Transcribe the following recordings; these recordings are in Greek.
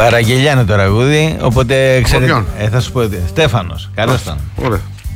Παραγγελιά είναι το τραγούδι, οπότε ξέρετε. Θα σου πω. Στέφανος. Καλώς ήταν. Ωραία.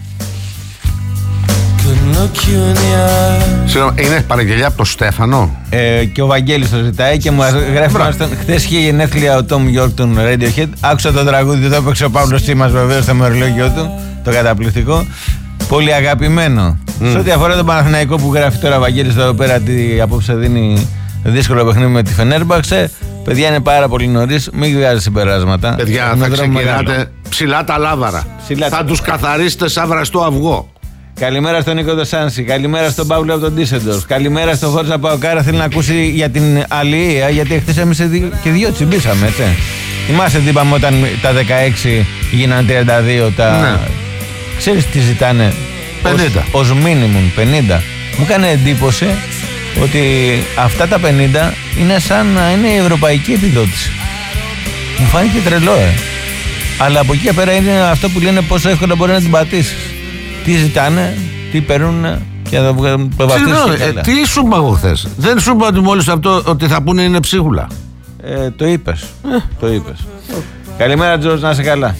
Είναι παραγγελιά από το Στέφανο. Και ο Βαγγέλης το ζητάει και μου γράφει. Χθες είχε γενέθλια ο Tom York των Radiohead. Άκουσα το τραγούδι, το έπαιξε ο Παύλος Τσίμας βεβαίως στο μερολόγιο του. Το καταπληκτικό. Πολύ αγαπημένο. Σε ό,τι αφορά τον Παναθηναϊκό που γράφει τώρα ο Βαγγέλης εδώ πέρα, ότι απόψε δίνει δύσκολο παιχνίδι με τη Φενέρμπαξε. Παιδιά, είναι πάρα πολύ νωρίς, μην βγάζει συμπεράσματα. Παιδιά, θα ξεκινάτε ψηλά τα λάβαρα. Θα τους καθαρίσετε σαν βραστό αυγό. Καλημέρα στον Νίκο Δοσάνση, καλημέρα στον Παύλο από τον Ντίσεντορφ, καλημέρα στον Χόρτζα Παοκάρα. Θέλει να ακούσει για την αλληλεία, γιατί χθες εμείς και δύο τσιμπήσαμε, έτσι. Θυμάσαι τι είπαμε όταν τα 16 γίνανε 32, τα. Ναι. Ξέρεις τι ζητάνε? 50. Ως μίνιμουμ 50. Μου έκανε εντύπωση ότι αυτά τα 50 είναι σαν να είναι η ευρωπαϊκή επιδότηση. Μου φάνηκε τρελό, Αλλά από εκεί πέρα είναι αυτό που λένε πόσο εύκολα μπορεί να την πατήσεις. Τι ζητάνε, τι παίρνουν και θα το βαφτίσουν. Τι σου είπα εγώ χθες? Δεν σου είπα ότι μόλις αυτό ότι θα πούνε είναι ψίχουλα? Το είπες. Το είπες. Καλημέρα Τζορτζ, να είσαι καλά.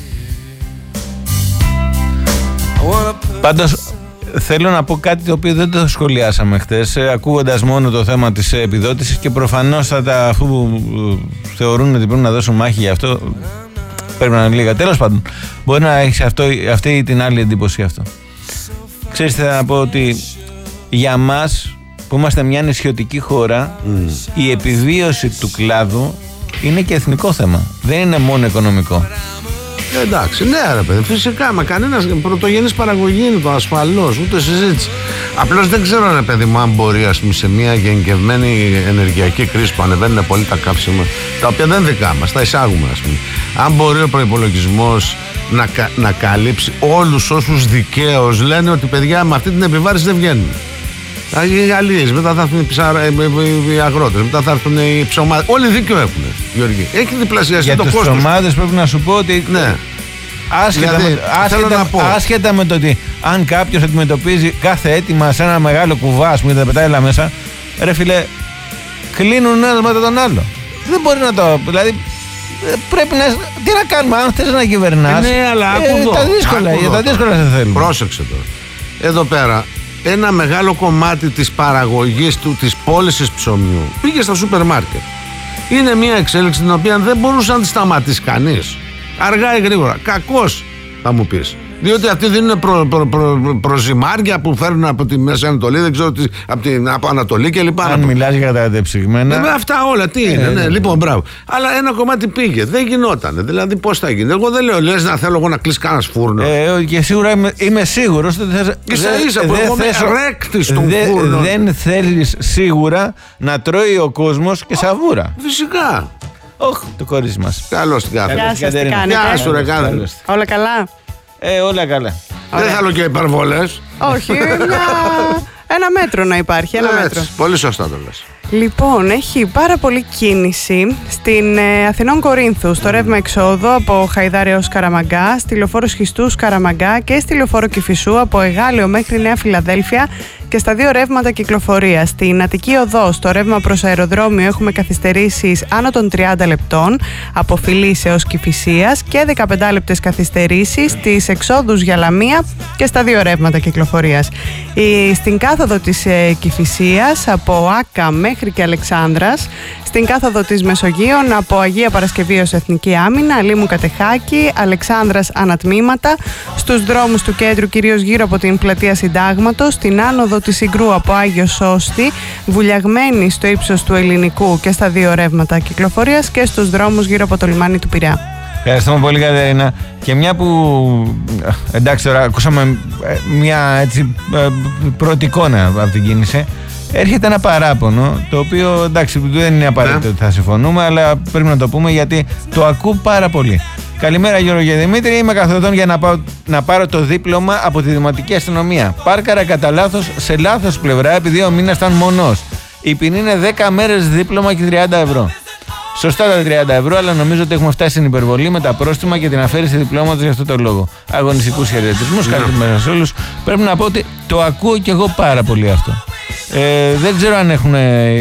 Πάντως θέλω να πω κάτι το οποίο δεν το σχολιάσαμε χτες, ακούγοντας μόνο το θέμα της επιδότησης, και προφανώς αφού θεωρούν ότι πρέπει να δώσουν μάχη για αυτό, πρέπει να είναι λίγα. Τέλος πάντων, μπορεί να έχεις αυτή ή την άλλη εντύπωση αυτό. Ξέρεις, θέλω να πω ότι για μας που είμαστε μια νησιωτική χώρα, η επιβίωση του κλάδου είναι και εθνικό θέμα. Δεν είναι μόνο οικονομικό. Εντάξει, ναι, ρε παιδί, φυσικά, μα κανένας πρωτογενής παραγωγή είναι το, ασφαλώς, ούτε συζήτηση. Απλώς δεν ξέρω, ρε παιδί μου, αν μπορεί, ας πούμε, σε μια γενικευμένη ενεργειακή κρίση που ανεβαίνουν πολύ τα καύσιμα, τα οποία δεν δικά μας, τα εισάγουμε, ας πούμε, αν μπορεί ο προϋπολογισμός να καλύψει όλους όσους δικαίως λένε ότι παιδιά με αυτή την επιβάρηση δεν βγαίνουν. Οι Γαλλίες, μετά θα έρθουν οι αγρότες, μετά θα έρθουν οι ψωμάδες. Όλοι δίκιο έχουν, Γιώργη. Έχει διπλασιαστεί το κόστος. Για τις ψωμάδες πρέπει να σου πω ότι. Ναι. Άσχετα με το ότι αν κάποιος αντιμετωπίζει κάθε αίτημα σε ένα μεγάλο κουβά, ας πούμε, και τα πετάει όλα μέσα, ρε φίλε, κλείνουν ένας μετά τον άλλο. Δεν μπορεί να το. Δηλαδή, πρέπει να. Τι να κάνουμε, αν θες να κυβερνάς. Ναι, αλλά τα δύσκολα σε θέλουμε. Πρόσεξε τώρα. Εδώ πέρα. Ένα μεγάλο κομμάτι της παραγωγής της πώλησης ψωμιού πήγε στα σούπερ μάρκετ. Είναι μια εξέλιξη την οποία δεν μπορούσε να τη σταματήσει κανείς. Αργά ή γρήγορα. Κακώς, θα μου πεις. Διότι αυτοί δίνουν προζυμάρια που φέρνουν από τη Μέση Ανατολή, δεν ξέρω, από Ανατολή κλπ. Αν μιλάς για τα κατεψυγμένα. Με αυτά όλα, τι είναι, ναι, λοιπόν, μπράβο. Αλλά ένα κομμάτι πήγε, δεν γινότανε. Δηλαδή, πώς θα γίνει? Εγώ δεν λέω, λες να θέλω εγώ να κλείσει κανένας φούρνο. Και σίγουρα είμαι σίγουρος ότι θες. Ίσα-ίσα που εγώ είμαι ρέκτης στον φούρνο. Δεν θέλεις σίγουρα να τρώει ο κόσμος και σαβούρα. Φυσικά. Το κορίτσι μας. Καλώς την κάθε. Γεια σου, ρε Κάνε. Όλα καλά? Όλα καλά. Δεν θέλω και υπερβολές. Όχι, ένα μέτρο να υπάρχει. Ένα μέτρο. Πολύ σωστά το λες. Λοιπόν, έχει πάρα πολύ κίνηση στην Αθηνών Κορίνθου, στο ρεύμα εξόδου από Χαϊδάρη έως Καραμαγκά, στη λεωφόρο Σχιστού Καραμαγκά και στη λεωφόρο Κηφισού από Εγάλεο μέχρι Νέα Φιλαδέλφια και στα δύο ρεύματα κυκλοφορίας. Στην Αττική Οδό, στο ρεύμα προς αεροδρόμιο, έχουμε καθυστερήσεις άνω των 30 λεπτών από Φιλής έως Κηφισίας και 15 λεπτές καθυστερήσεις στις εξόδους για Λαμία και στα δύο ρεύματα κυκλοφορίας. Στην κάθοδο της Κηφισίας από Άκα μέχρι και Αλεξάνδρας, στην κάθοδο της Μεσογείων από Αγία Παρασκευή ως Εθνική Άμυνα, Λίμου Κατεχάκη, Αλεξάνδρας ανατμήματα, στους δρόμους του κέντρου κυρίως γύρω από την πλατεία Συντάγματος, στην άνοδο της Συγκρού από Άγιο Σώστη, Βουλιαγμένη στο ύψος του Ελληνικού και στα δύο ρεύματα κυκλοφορίας και στους δρόμους γύρω από το λιμάνι του Πειραιά. Ευχαριστούμε πολύ, Κατερίνα. Και μια που, εντάξει, τώρα ακούσαμε μια έτσι πρώτη εικόνα από την κίνηση, έρχεται ένα παράπονο, το οποίο, εντάξει, δεν είναι απαραίτητο ότι θα συμφωνούμε, αλλά πρέπει να το πούμε γιατί το ακούω πάρα πολύ. Καλημέρα, Γιώργο και Δημήτρη. Είμαι καθοδόν για να πάρω το δίπλωμα από τη Δημοτική Αστυνομία. Πάρκαρα κατά λάθος σε λάθος πλευρά επειδή ο μήνας ήταν μονός. Η ποινή είναι 10 μέρες δίπλωμα και 30 ευρώ. Σωστά τα 30 ευρώ, αλλά νομίζω ότι έχουμε φτάσει στην υπερβολή με τα πρόστιμα και την αφαίρεση διπλώματος για αυτό το λόγο. Αγωνιστικούς χαιρετισμούς, καλημέρα σε όλους. Πρέπει να πω ότι το ακούω κι εγώ πάρα πολύ αυτό. Δεν ξέρω αν έχουν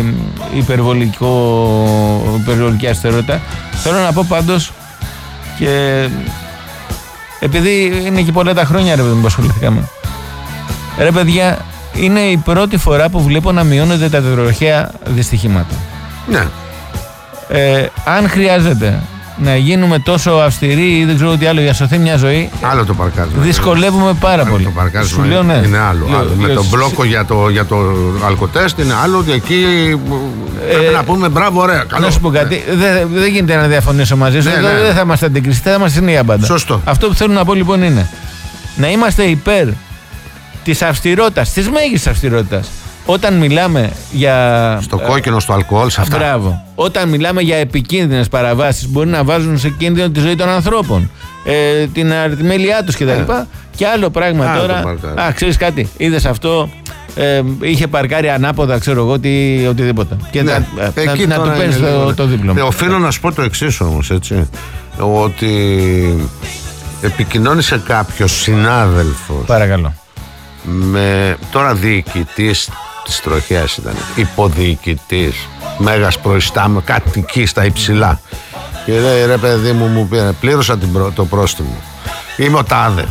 υπερβολική αστερότητα. Θέλω να πω πάντως, και επειδή είναι και πολλά τα χρόνια, ρε παιδί που ασχοληθήκαμε, ρε παιδιά, είναι η πρώτη φορά που βλέπω να μειώνονται τα τροχαία δυστυχήματα. Ναι. Αν χρειάζεται να γίνουμε τόσο αυστηροί ή δεν ξέρω τι άλλο για να σωθεί μια ζωή, άλλο το παρκάρισμα. Δυσκολεύουμε πάρα πολύ. Το παρκάρισμα σου λέω, ναι. Είναι άλλο. Με τον μπλόκο για το αλκοτέστ είναι άλλο, ότι εκεί πρέπει να πούμε μπράβο, ωραία. Καλό. Να σου πω κάτι, δεν γίνεται να διαφωνήσω μαζί σου. Δεν θα είμαστε αντικριστοί, θα είμαστε στην πάντα. Σωστό. Αυτό που θέλω να πω λοιπόν είναι να είμαστε υπέρ της αυστηρότητας, της μέγιστης αυστηρότητας. Όταν μιλάμε για. Στο κόκκινο, στο αλκοόλ, σε αυτά. Μπράβο. Όταν μιλάμε για επικίνδυνες παραβάσεις, μπορεί να βάζουν σε κίνδυνο τη ζωή των ανθρώπων, την αρτιμέλειά τους κτλ. Και άλλο πράγμα τώρα. Ξέρεις κάτι, είδες αυτό. Είχε παρκάρει ανάποδα, ξέρω εγώ, οτιδήποτε. Και να του παίρνεις το δίπλωμα. Οφείλω να σου πω το εξής όμως, έτσι. Ότι επικοινώνησε κάποιος συνάδελφος. Παρακαλώ. Τώρα διοικητής της τροχέας ήταν, υποδιοικητής, μέγας προϊστάμενος, κάτι εκεί στα υψηλά. Και λέει, ρε παιδί μου πήρε, πλήρωσα το πρόστιμο. Είμαι ο τάδε.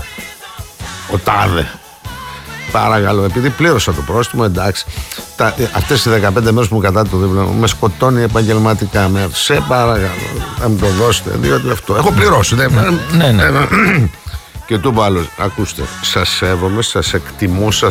Παρακαλώ, επειδή πλήρωσα το πρόστιμο, εντάξει, αυτές οι 15 μέρες που μου κατά το δίπλωμα με σκοτώνει επαγγελματικά. Σε παρακαλώ, θα μου το δώσετε, διότι αυτό έχω πληρώσει. Ναι. Και του είπα άλλος, ακούστε, σας σέβομαι, σας εκτιμούσα,